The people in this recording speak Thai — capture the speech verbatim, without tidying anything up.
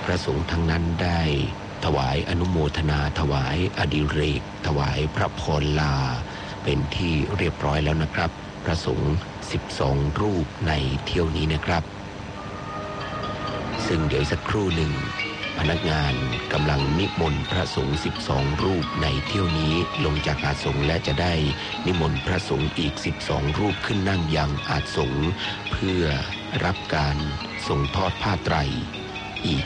พระสงฆ์ทั้งนั้นได้ถวายอนุโมทนาถวายอดิเรกถวายพระพรลาเป็นที่เรียบร้อยแล้วนะครับพระสงฆ์สิบสองรูปในเที่ยวนี้นะครับซึ่งเดี๋ยวสักครู่หนึ่งพนักงานกำลังนิมนต์พระสงฆ์สิบสองรูปในเที่ยวนี้ลงจากอาสงและจะได้นิมนต์พระสงฆ์อีกสิบสองรูปขึ้นนั่งยังอาสงเพื่อรับการส่งทอดผ้าไตร